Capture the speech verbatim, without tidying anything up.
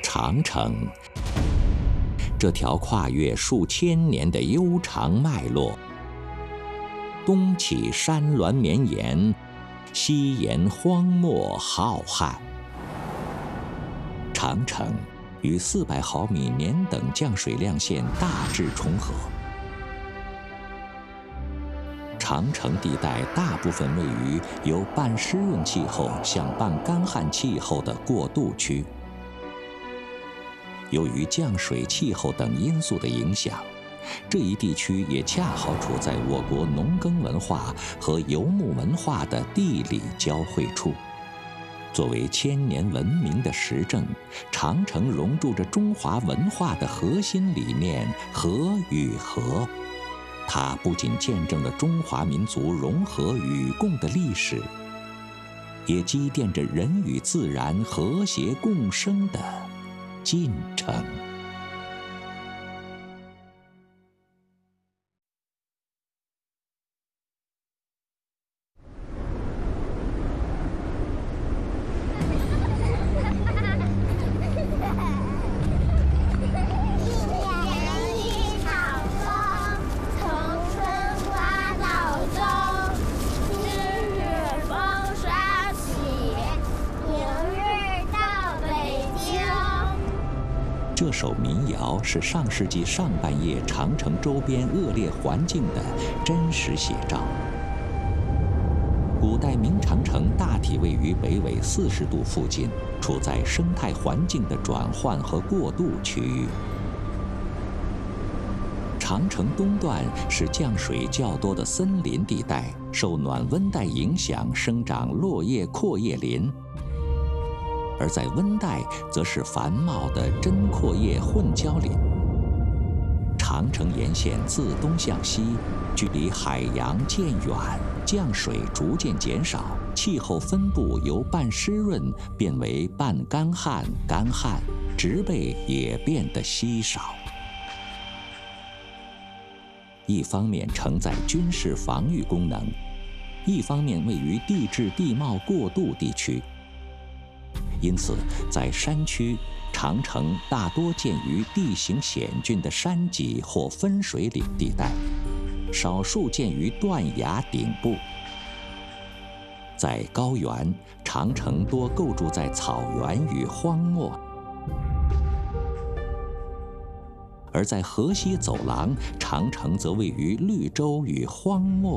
长城，这条跨越数千年的悠长脉络，东起山峦绵延，西沿荒漠浩瀚。长城与四百毫米年等降水量线大致重合。长城地带大部分位于由半湿润气候向半干旱气候的过渡区。由于降水、气候等因素的影响，这一地区也恰好处在我国农耕文化和游牧文化的地理交汇处。作为千年文明的实证，长城融入着中华文化的核心理念“和与合”。它不仅见证了中华民族融合与共的历史，也积淀着人与自然和谐共生的进程。这首民谣是上世纪上半叶长城周边恶劣环境的真实写照。古代明长城大体位于北纬四十度附近，处在生态环境的转换和过渡区域。长城东段是降水较多的森林地带，受暖温带影响，生长落叶阔叶林。而在温带，则是繁茂的针阔叶混交林。长城沿线自东向西，距离海洋渐远，降水逐渐减少，气候分布由半湿润变为半干旱、干旱，植被也变得稀少。一方面承载军事防御功能，一方面位于地质地貌过渡地区。因此，在山区，长城大多建于地形险峻的山脊或分水岭地带，少数建于断崖顶部。在高原，长城多构筑在草原与荒漠；而在河西走廊，长城则位于绿洲与荒漠。